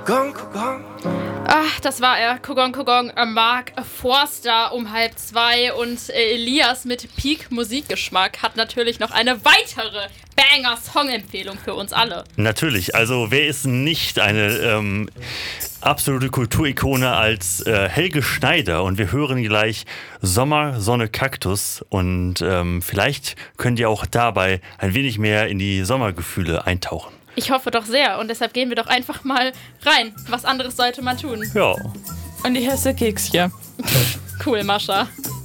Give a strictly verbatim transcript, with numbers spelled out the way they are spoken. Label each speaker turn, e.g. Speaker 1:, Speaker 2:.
Speaker 1: Kugong, Kugong.
Speaker 2: Ach, das war er. Kugong Kugong, äh, Mark Forster um halb zwei und äh, Elias mit Peak-Musikgeschmack hat natürlich noch eine weitere Banger-Song-Empfehlung für uns alle.
Speaker 3: Natürlich, also wer ist nicht eine ähm, absolute Kulturikone als äh, Helge Schneider, und wir hören gleich Sommer, Sonne, Kaktus, und ähm, vielleicht könnt ihr auch dabei ein wenig mehr in die Sommergefühle eintauchen.
Speaker 2: Ich hoffe doch sehr, und deshalb gehen wir doch einfach mal rein. Was anderes sollte man tun.
Speaker 3: Ja.
Speaker 4: Und ich esse Kekschen.
Speaker 2: Cool, Mascha.